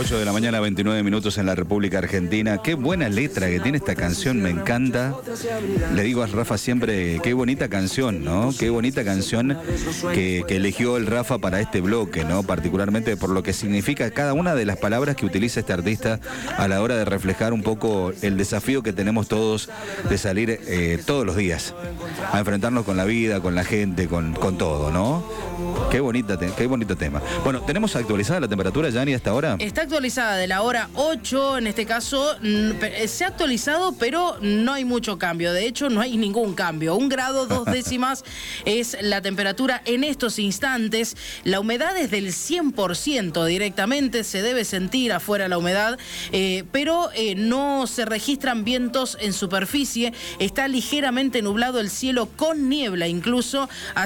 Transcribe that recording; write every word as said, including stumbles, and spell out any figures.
ocho de la mañana, veintinueve minutos en la República Argentina. Qué buena letra que tiene esta canción, me encanta. Le digo a Rafa siempre, qué bonita canción, ¿no? Qué bonita canción que, que eligió el Rafa para este bloque, ¿no? Particularmente por lo que significa cada una de las palabras que utiliza este artista a la hora de reflejar un poco el desafío que tenemos todos de salir eh, todos los días a enfrentarnos con la vida, con la gente, con, con todo, ¿no? Qué bonita, qué bonito tema. Bueno, ¿tenemos actualizada la temperatura, Yani, hasta ahora? Está actualizada de la hora ocho, en este caso, se ha actualizado, pero no hay mucho cambio. De hecho, no hay ningún cambio. Un grado, dos décimas es la temperatura en estos instantes. La humedad es del cien por ciento directamente, se debe sentir afuera la humedad, eh, pero eh, no se registran vientos en superficie. Está ligeramente nublado el cielo con niebla incluso.